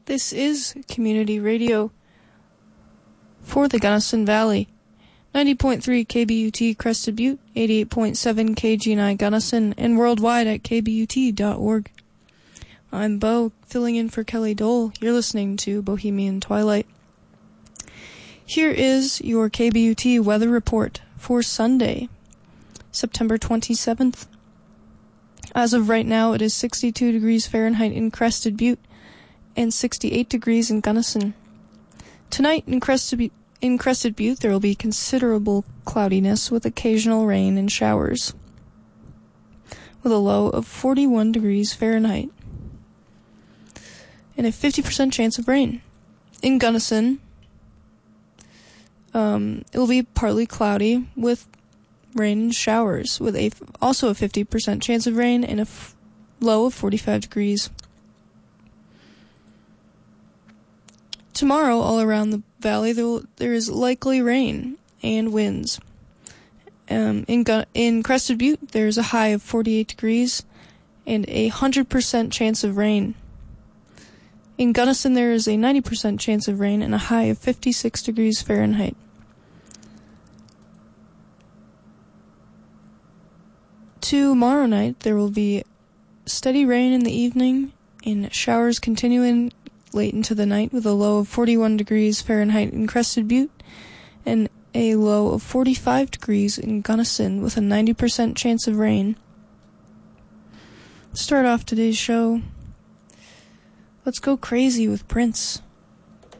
This is community radio for the Gunnison Valley. 90.3 KBUT Crested Butte, 88.7 KGNI Gunnison, and worldwide at kbut.org. I'm Bo, filling in for Kelly Dole. You're listening to Bohemian Twilight. Here is your KBUT weather report for Sunday, September 27th. As of right now, it is 62 degrees Fahrenheit in Crested Butte and 68 degrees in Gunnison. Tonight in Crested Butte, there will be considerable cloudiness with occasional rain and showers, with a low of 41 degrees Fahrenheit and a 50% chance of rain. In Gunnison, it will be partly cloudy with rain and showers, with also a 50% chance of rain and a low of 45 degrees. Tomorrow, all around the valley, there is likely rain and winds. In Crested Butte, there is a high of 48 degrees and a 100% chance of rain. In Gunnison, there is a 90% chance of rain and a high of 56 degrees Fahrenheit. Tomorrow night, there will be steady rain in the evening and showers continuing late into the night, with a low of 41 degrees Fahrenheit in Crested Butte and a low of 45 degrees in Gunnison, with a 90% chance of rain. To start off today's show, let's go crazy with Prince.